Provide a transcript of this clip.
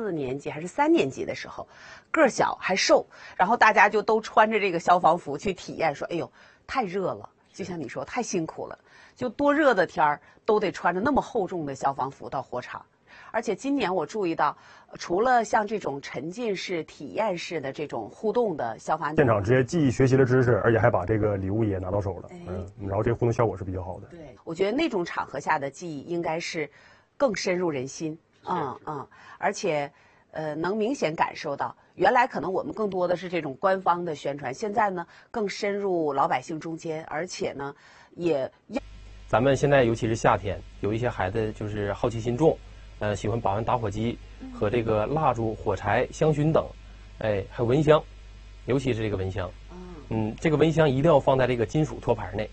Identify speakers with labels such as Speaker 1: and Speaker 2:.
Speaker 1: 年级还是3年级的时候，个儿小还瘦，然后大家就都穿着这个消防服去体验，说：“哎呦，太热了。”就像你说，太辛苦了，就多热的天儿都得穿着那么厚重的消防服到火场。而且今年我注意到，除了像这种沉浸式、体验式的这种互动的消防，
Speaker 2: 现场直接既学习了知识，而且还把这个礼物也拿到手了。然后这个互动效果是比较好的。
Speaker 1: 对，我觉得那种场合下的记忆应该是更深入人心。而且，能明显感受到，原来可能我们更多的是这种官方的宣传，现在呢更深入老百姓中间，而且呢也。
Speaker 3: 咱们现在尤其是夏天，有一些孩子就是好奇心重，喜欢把玩打火机和这个蜡烛、火柴、香薰等，还有蚊香，尤其是这个蚊香。这个蚊香一定要放在这个金属托盘内。